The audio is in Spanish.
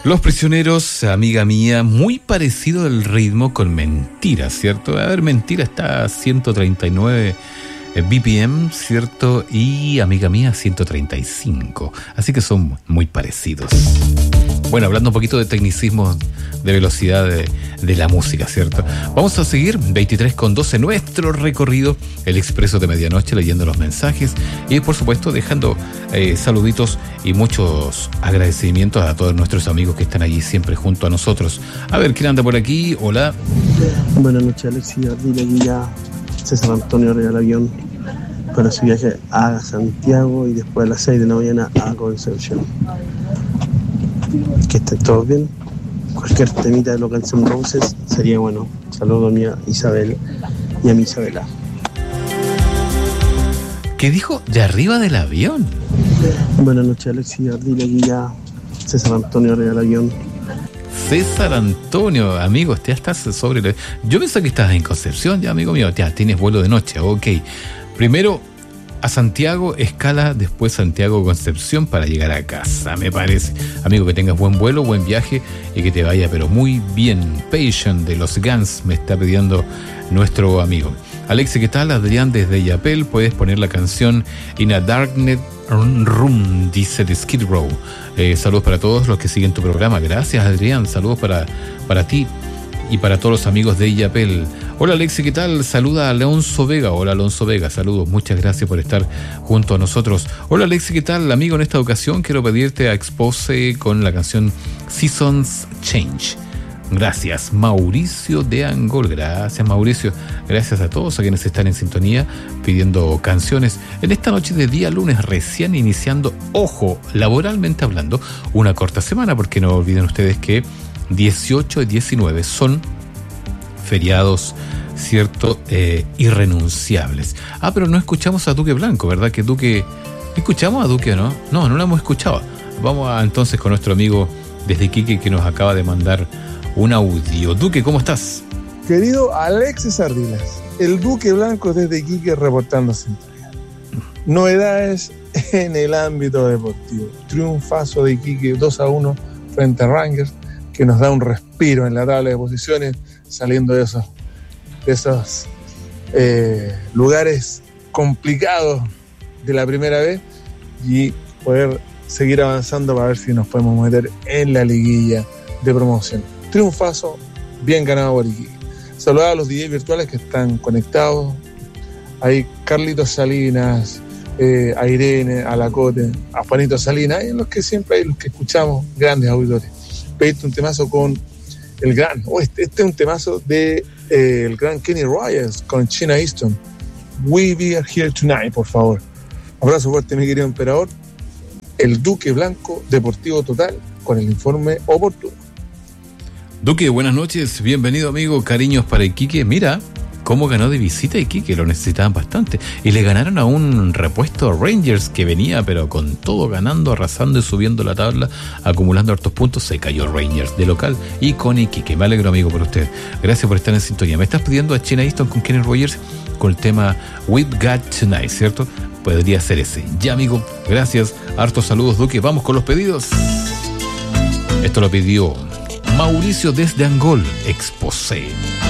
Los Prisioneros, amiga mía, muy parecido el ritmo con Mentira, ¿cierto? A ver, Mentira está a 139 BPM, ¿cierto? Y amiga mía, 135. Así que son muy parecidos. Bueno, hablando un poquito de tecnicismo de velocidad de la música, ¿cierto? Vamos a seguir 23:12 nuestro recorrido, el expreso de medianoche, leyendo los mensajes y por supuesto dejando saluditos y muchos agradecimientos a todos nuestros amigos que están allí siempre junto a nosotros. A ver, ¿quién anda por aquí? Hola. Buenas noches, Alexis. Dile aquí ya César Antonio Real Avión para su viaje a Santiago y después a las 6 de la mañana a Concepción. Que estén todos bien. Cualquier temita de los Guns N' Roses sería bueno. Saludos a mi Isabel y a mi Isabela. ¿Qué dijo? ¿De arriba del avión? Buenas noches, Alexis. Dile aquí ya César Antonio Real Avión. César Antonio, amigo, ya estás sobre... Yo pensé que estabas en Concepción ya, amigo mío. Ya tienes vuelo de noche, ok. Primero a Santiago, escala, después Santiago, Concepción para llegar a casa, me parece. Amigo, que tengas buen vuelo, buen viaje y que te vaya, pero muy bien. Patient de los Guns me está pidiendo nuestro amigo. Alexi, ¿qué tal? Adrián desde Yapel, puedes poner la canción In a Darknet Room, dice de Skid Row. Saludos para todos los que siguen tu programa. Gracias, Adrián. Saludos para ti y para todos los amigos de Yapel. Hola, Alexi, ¿qué tal? Saluda a Alonso Vega. Hola, Alonso Vega. Saludos. Muchas gracias por estar junto a nosotros. Hola, Alexi, ¿qué tal? Amigo, en esta ocasión quiero pedirte a Expose con la canción Seasons Change. Gracias, Mauricio de Angol. Gracias, Mauricio. Gracias a todos a quienes están en sintonía pidiendo canciones en esta noche de día lunes, recién iniciando, ojo, laboralmente hablando, una corta semana, porque no olviden ustedes que 18 y 19 son feriados, ¿cierto? Irrenunciables. Pero no escuchamos a Duque Blanco, ¿verdad? Que Duque... ¿Escuchamos a Duque o no? No lo hemos escuchado. Vamos entonces con nuestro amigo desde Iquique que nos acaba de mandar un audio. Duque, ¿cómo estás? Querido Alexis Ardilas, el Duque Blanco desde Iquique reportando sintonía. Novedades en el ámbito deportivo. Triunfazo de Iquique 2-1 frente a Rangers, que nos da un respiro en la tabla de posiciones, saliendo de esos lugares complicados de la primera vez y poder seguir avanzando para ver si nos podemos meter en la liguilla de promoción. Triunfazo, bien ganado por Iquique. Saludar a los DJ virtuales que están conectados. Ahí Carlitos Salinas, a Irene, a Lacote, a Juanito Salinas, y los que siempre hay, los que escuchamos, grandes auditores. Pedirte un temazo con el gran, este es un temazo de el gran Kenny Rogers con China Easton. We Be Here Tonight, por favor. Abrazo fuerte, mi querido emperador. El Duque Blanco, Deportivo Total, con el informe oportuno. Duque, buenas noches, bienvenido, amigo. Cariños para Iquique. Mira cómo ganó de visita Iquique, lo necesitaban bastante. Y le ganaron a un repuesto Rangers que venía, pero con todo ganando, arrasando y subiendo la tabla, acumulando hartos puntos. Se cayó Rangers de local y con Iquique. Me alegro, amigo, por usted. Gracias por estar en sintonía. Me estás pidiendo a China Easton con Kenny Rogers con el tema We've Got Tonight, ¿cierto? Podría ser ese. Ya, amigo, gracias. Hartos saludos, Duque. Vamos con los pedidos. Esto lo pidió Mauricio desde Angol, Exposé.